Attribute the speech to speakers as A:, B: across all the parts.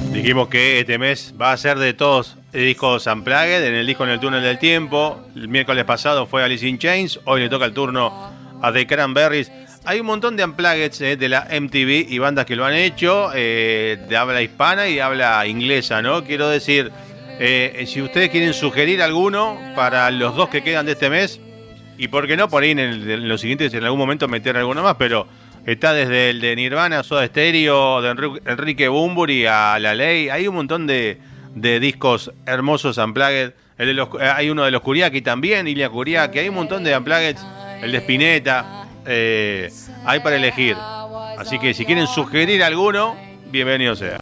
A: Dijimos que este mes va a ser de todos discos Unplugged, en el disco En el Túnel del Tiempo. El miércoles pasado fue Alice in Chains, hoy le toca el turno a The Cranberries. Hay un montón de Unplugged de la MTV y bandas que lo han hecho, de habla hispana y de habla inglesa, ¿no? Quiero decir, si ustedes quieren sugerir alguno para los dos que quedan de este mes, y por qué no, por ahí en los siguientes en algún momento meter alguno más, pero está desde el de Nirvana, Soda Stereo, de Enrique Bunbury a La Ley. Hay un montón de discos hermosos Unplugged. Hay uno de los Kuriaki también, Ilia Kuriaki. Hay un montón de Unplugged, el de Spinetta. Hay para elegir. Así que si quieren sugerir alguno, bienvenido sea.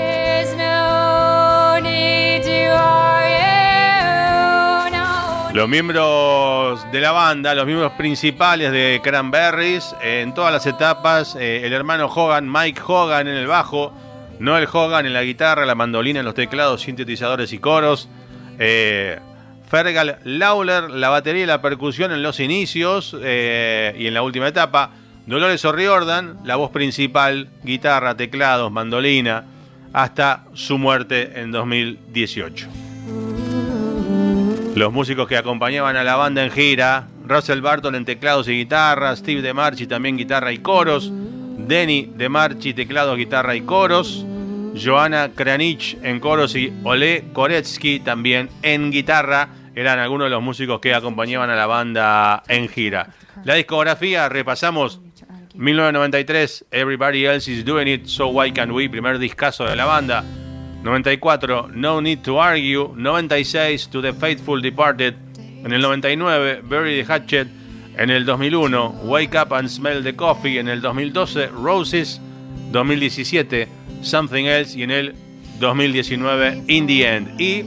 A: Los miembros de la banda, los miembros principales de Cranberries, en todas las etapas, el hermano Hogan, Mike Hogan en el bajo, Noel Hogan en la guitarra, la mandolina, en los teclados, sintetizadores y coros, Fergal Lawler, la batería y la percusión en los inicios y en la última etapa, Dolores O'Riordan, la voz principal, guitarra, teclados, mandolina, hasta su muerte en 2018. Los músicos que acompañaban a la banda en gira: Russell Barton en teclados y guitarra, Steve DeMarchi también guitarra y coros, Denny DeMarchi teclados, guitarra y coros, Joanna Kranich en coros y Ole Koretsky también en guitarra. Eran algunos de los músicos que acompañaban a la banda en gira. La discografía, repasamos: 1993, Everybody Else Is Doing It, So Why Can't We, primer discazo de la banda. 94, No Need to Argue. 96, To the Faithful Departed. En el 99, Bury the Hatchet. En el 2001, Wake Up and Smell the Coffee. En el 2012, Roses. 2017, Something Else. Y en el 2019, In the End. Y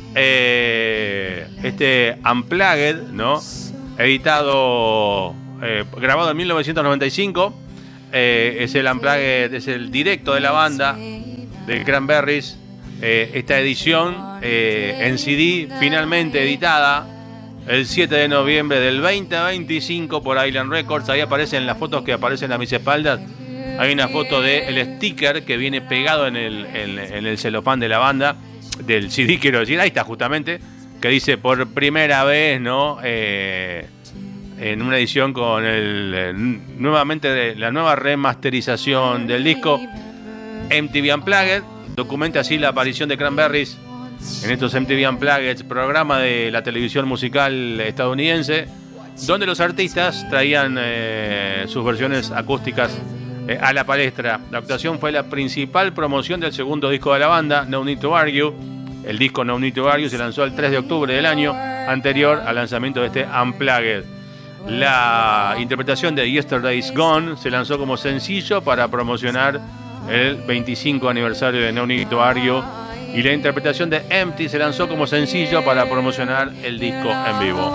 A: este Unplugged, ¿no? Editado, grabado en 1995. Es el Unplugged, es el directo de la banda de Cranberries. Esta edición en CD, finalmente editada el 7 de noviembre del 2025 por Island Records. Ahí aparecen las fotos que aparecen a mis espaldas. Hay una foto del sticker que viene pegado en el celofán de la banda, del CD, quiero decir. Ahí está justamente, que dice por primera vez, ¿no? En una edición con nuevamente la nueva remasterización del disco MTV Unplugged. Documenta así la aparición de Cranberries en estos MTV Unplugged, programa de la televisión musical estadounidense, donde los artistas traían sus versiones acústicas a la palestra. La actuación fue la principal promoción del segundo disco de la banda, No Need to Argue. El disco No Need to Argue se lanzó el 3 de octubre del año anterior al lanzamiento de este Unplugged. La interpretación de Yesterday's Gone se lanzó como sencillo para promocionar el 25 aniversario de No Need to Argue, y la interpretación de Empty se lanzó como sencillo para promocionar el disco en vivo.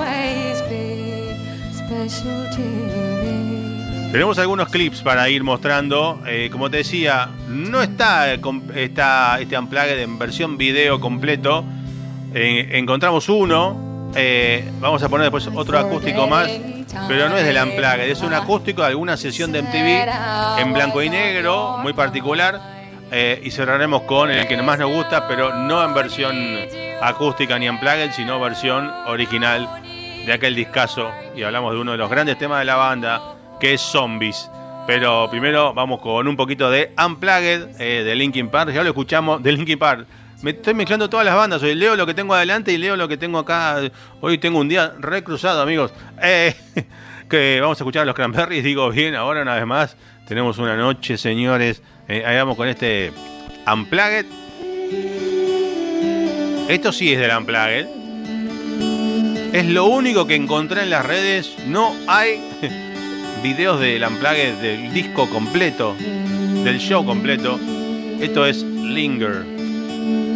A: Tenemos algunos clips para ir mostrando. Como te decía, no está este Unplugged en versión video completo. Encontramos uno. Vamos a poner después otro acústico más, pero no es del Unplugged, es un acústico de alguna sesión de MTV en blanco y negro, muy particular. Y cerraremos con el que más nos gusta, pero no en versión acústica ni Unplugged, sino versión original de aquel discazo. Y hablamos de uno de los grandes temas de la banda, que es Zombies. Pero primero vamos con un poquito de Unplugged de Linkin Park. Ya lo escuchamos, de Linkin Park. Me estoy mezclando todas las bandas hoy. Leo lo que tengo adelante y leo lo que tengo acá. Hoy tengo un día recruzado, amigos. Que vamos a escuchar a los Cranberries. Digo bien, ahora una vez más tenemos una noche, señores. Ahí vamos con este Unplugged. Esto sí es del Unplugged. Es lo único que encontré en las redes. No hay videos del Unplugged, del disco completo, del show completo. Esto es Linger.